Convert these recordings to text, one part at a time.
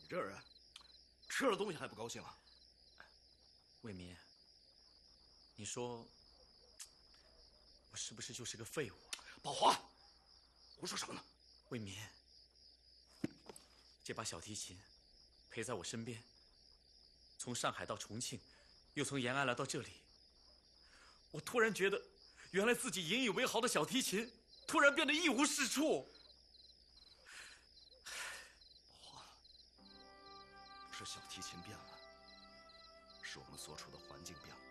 这人吃了东西还不高兴啊？ 卫民，你说我是不是就是个废物？ 宝华，胡说什么呢？ 卫民，这把小提琴陪在我身边，从上海到重庆，又从延安来到这里，我突然觉得，原来自己引以为豪的小提琴，突然变得一无是处。 宝华，不是小提琴变了，是我们所处的环境变了。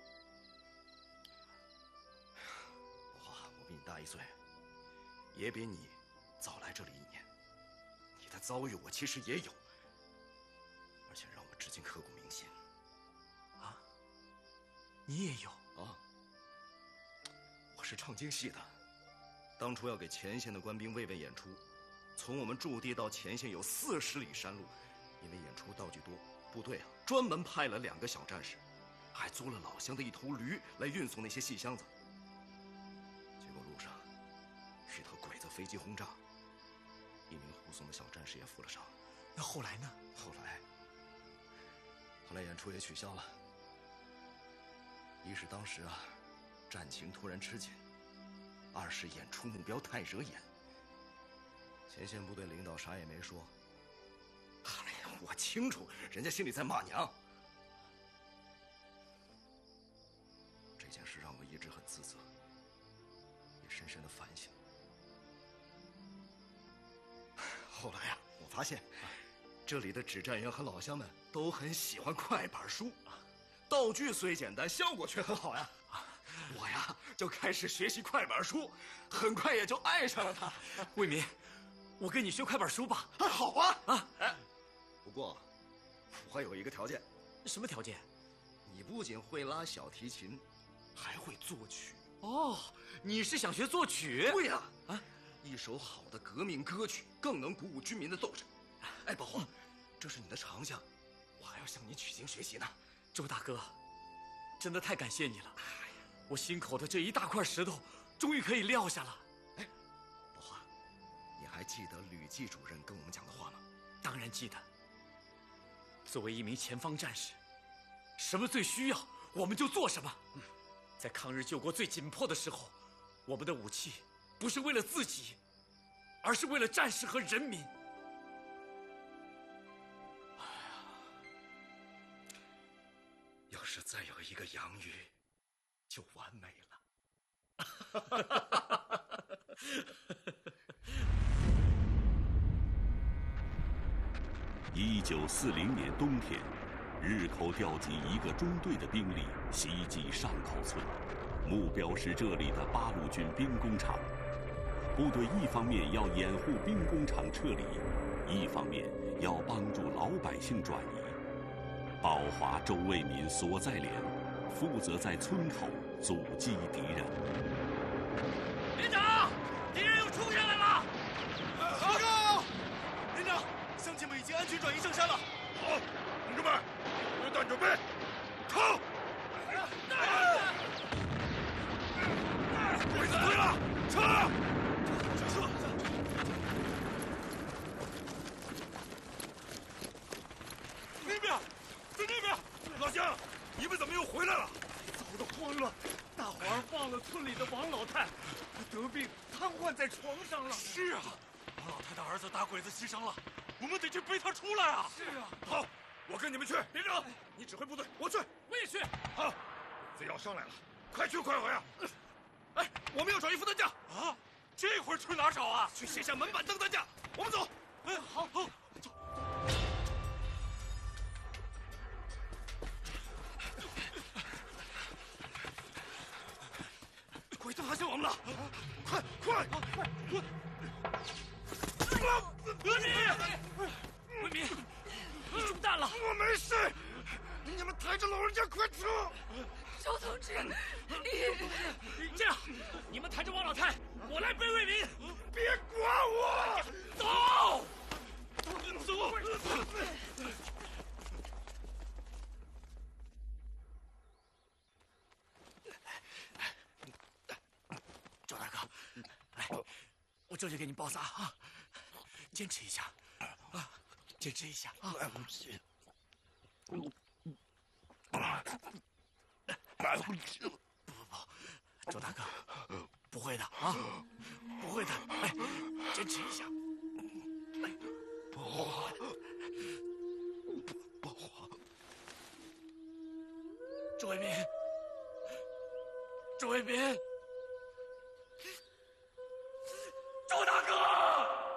宝华，我比你大1岁，也比你早来这里1年，你的遭遇我其实也有，而且让我至今刻骨铭心。 啊，你也有啊？我是唱京戏的，当初要给前线的官兵慰问演出，从我们驻地到前线有40里山路，因为演出道具多，部队专门派了2个小战士，还租了老乡的1头驴来运送那些细箱子。结果路上遇到鬼子飞机轰炸，1名护送的小战士也负了伤。 那后来呢？ 后来演出也取消了。一是当时战情突然吃紧；2是演出目标太惹眼。前线部队领导啥也没说。哎呀，我清楚，人家心里在骂娘。这件事让我一直很自责，也深深的反省。后来我发现，这里的指战员和老乡们都很喜欢快板书，道具虽简单，效果却很好呀。我就开始学习快板书，很快也就爱上了它。 卫民，我跟你学快板书吧。 好啊！不过我还有一个条件。 什么条件？ 你不仅会拉小提琴，还会作曲。 哦，你是想学作曲？ 对呀！一首好的革命歌曲更能鼓舞军民的斗志。哎，宝华，这是你的长项，我还要向你取经学习呢。 周大哥，真的太感谢你了。我心口的这一大块石头终于可以撂下了。 哎，宝华，你还记得吕季主任跟我们讲的话吗？ 当然记得。作为一名前方战士，什么最需要我们就做什么。在抗日救国最紧迫的时候，我们的武器不是为了自己，而是为了战士和人民。 要是再有一个杨宇，就完美了。 1940年冬天，日寇调集1个中队的兵力袭击上口村，目标是这里的八路军兵工厂。部队一方面要掩护兵工厂撤离，一方面要帮助老百姓转移。宝华、周卫民所在连负责在村口阻击敌人。 连长，敌人又冲下来了！ 报告，连长，乡亲们已经安全转移上山了。 好，同志们，榴弹准备，冲！鬼子退了，撤！ 上车！ 那边，在那边，老乡，你们怎么又回来了？ 早都慌了，大伙儿忘了村里的王老太，得病瘫痪在床上了。 是啊，王老太的儿子打鬼子牺牲了，我们得去背他出来啊！ 是啊， 好，我跟你们去。连长，你指挥部队，我去。 我也去。 好，鬼子要上来了，快去快回啊！ 哎，我们要找一副担架啊！这会儿去哪儿找啊？ 去卸下门板凳担架。我们走。 哎，好，走。 鬼子发现我们了！快！ 卫民，你中弹了！ 我没事，你们抬着老人家快撤！ 周同志， 这样，你们抬着王老太，我来背卫民。 别管我， 走！周大哥，来，我这就给你包扎啊，坚持一下啊！ 坚持一下啊！ 来不及，来不及了。 不，周大哥，不会的啊，不会的，哎，坚持一下。哎， 不慌，不慌。 周卫民，周卫民。